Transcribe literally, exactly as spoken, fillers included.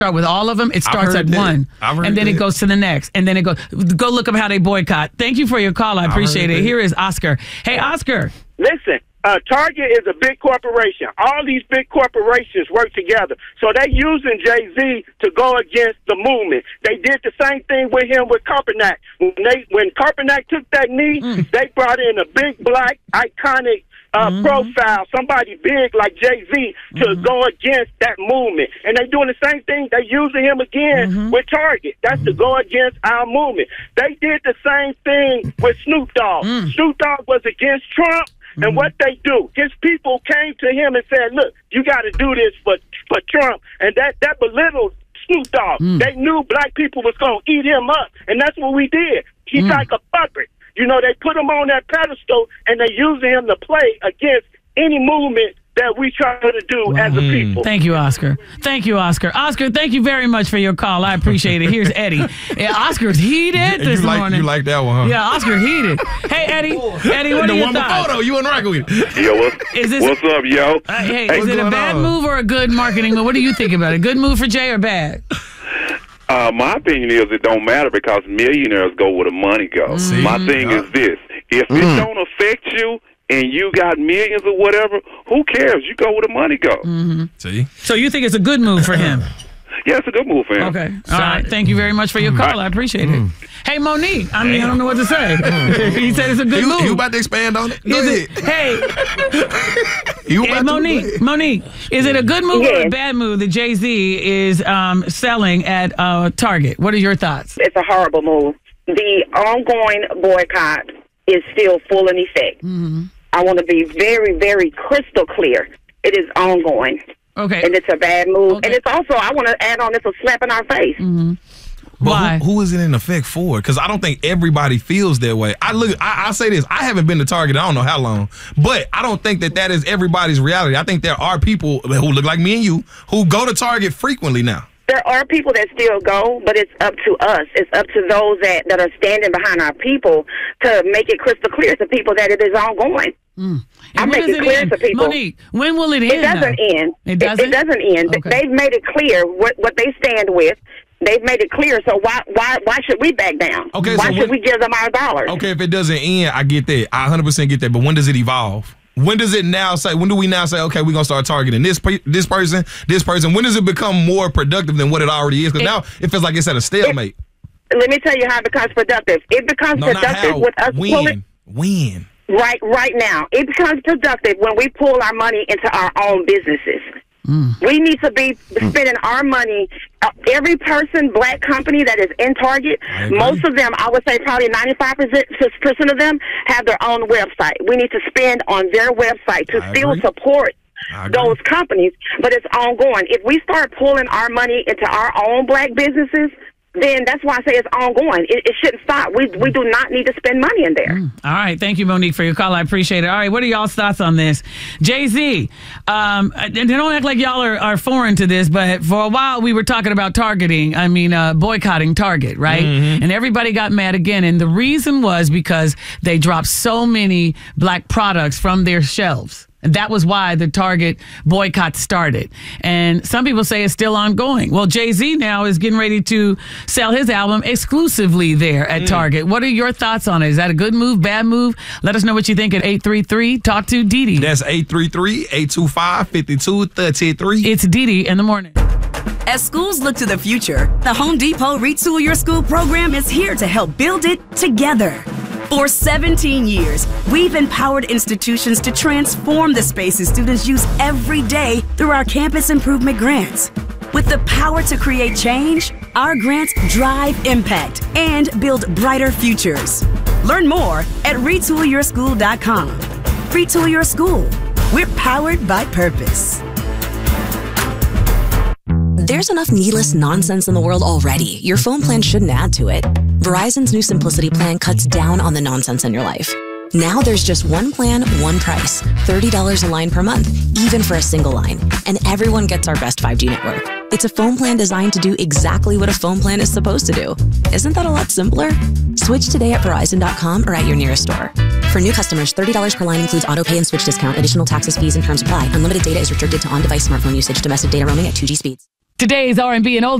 start with all of them. It starts at that. one, and then that. it goes to the next, and then it goes. Go look up how they boycott. Thank you for your call. I appreciate it. that. Here is Oscar. Hey, Oscar. Listen, uh, Target is a big corporation. All these big corporations work together. So they're using Jay-Z to go against the movement. They did the same thing with him with Kaepernick. When they when Kaepernick took that knee, mm. they brought in a big black iconic Uh, mm-hmm. profile, somebody big like Jay-Z to mm-hmm. go against that movement. And they're doing the same thing. They're using him again mm-hmm. with Target. That's mm-hmm. to go against our movement. They did the same thing with Snoop Dogg. Mm. Snoop Dogg was against Trump. Mm-hmm. And what they do, his people came to him and said, look, you got to do this for, for Trump. And that, that belittled Snoop Dogg. Mm. They knew black people was going to eat him up. And that's what we did. He's mm. like a puppet. You know, they put him on that pedestal, and they using him to play against any movement that we try to do wow. as a people. Thank you, Oscar. Thank you, Oscar. Oscar, thank you very much for your call. I appreciate it. Here's Eddie. Yeah, Oscar's heated this you like, morning. You like that one, huh? Yeah, Oscar heated. Hey, Eddie. Eddie, what the are your one thoughts? Photo, you and Rock with it. Yo, what's, is this, what's up, yo? Uh, hey, hey, is it a bad on? move or a good marketing move? What do you think about it? Good move for Jay or bad? Uh, my opinion is it don't matter because millionaires go where the money goes. Mm-hmm. My thing yeah. is this. If mm. it don't affect you and you got millions or whatever, who cares? You go where the money goes. Mm-hmm. See? So you think it's a good move for him? Yeah, it's a good move for him. Okay. All right. Thank you very much for your call. I appreciate it. Mm. Hey, Monique. I mean, Damn. I don't know what to say. He said it's a good you, move. You about to expand on it? Go is ahead. It, hey. you hey, Monique. To, Monique, is it a good move yes. or a bad move that Jay-Z is um, selling at uh, Target? What are your thoughts? It's a horrible move. The ongoing boycott is still full in effect. Mm-hmm. I want to be very, very crystal clear. It is ongoing. Okay. And it's a bad move. Okay. And it's also, I want to add on, it's a slap in our face. Mm-hmm. But Why? Who, who is it in effect for? Because I don't think everybody feels that way. I look. I, I say this. I haven't been to Target. I don't know how long, but I don't think that that is everybody's reality. I think there are people who look like me and you who go to Target frequently now. There are people that still go, but it's up to us. It's up to those that, that are standing behind our people to make it crystal clear to people that it is ongoing. Mm. I make it, it clear end? to people. Monique, when will it end? It doesn't though? end. It doesn't? It, it doesn't end. Okay. They've made it clear what, what they stand with. They've made it clear, so why why why should we back down? Okay, why so should when, we give them our dollars? Okay, if it doesn't end, I get that. I one hundred percent get that. But when does it evolve? When does it now say, when do we now say, okay, we're going to start targeting this this person, this person? When does it become more productive than what it already is? Because now it feels like it's at a stalemate. It, let me tell you how it becomes productive. It becomes no, productive with us when? pulling. When? Right, right now. It becomes productive when we pull our money into our own businesses. Mm. We need to be spending our money. Uh, every person, black company that is in Target, most of them, I would say probably ninety-five percent of them have their own website. We need to spend on their website to I still agree. support those companies, but it's ongoing. If we start pulling our money into our own black businesses, then that's why I say it's ongoing. It, it shouldn't stop. We we do not need to spend money in there. Mm. All right. Thank you, Monique, for your call. I appreciate it. All right. What are y'all's thoughts on this? Jay-Z, um, and don't act like y'all are, are foreign to this, but for a while we were talking about targeting, I mean, uh, boycotting Target, right? Mm-hmm. And everybody got mad again. And the reason was because they dropped so many black products from their shelves. And that was why the Target boycott started. And some people say it's still ongoing. Well, Jay-Z now is getting ready to sell his album exclusively there at mm. Target. What are your thoughts on it? Is that a good move, bad move? Let us know what you think at eight three three, talk to Didi. That's eight three three, eight two five, five two three three. It's Didi in the morning. As schools look to the future, the Home Depot Retool Your School program is here to help build it together. For seventeen years, we've empowered institutions to transform the spaces students use every day through our campus improvement grants. With the power to create change, our grants drive impact and build brighter futures. Learn more at retool your school dot com. Retool Your School. We're powered by purpose. There's enough needless nonsense in the world already. Your phone plan shouldn't add to it. Verizon's new Simplicity plan cuts down on the nonsense in your life. Now there's just one plan, one price. thirty dollars a line per month, even for a single line. And everyone gets our best five G network. It's a phone plan designed to do exactly what a phone plan is supposed to do. Isn't that a lot simpler? Switch today at Verizon dot com or at your nearest store. For new customers, thirty dollars per line includes auto pay and switch discount. Additional taxes, fees, and terms apply. Unlimited data is restricted to on-device smartphone usage. Domestic data roaming at two G speeds. Today's R and B and old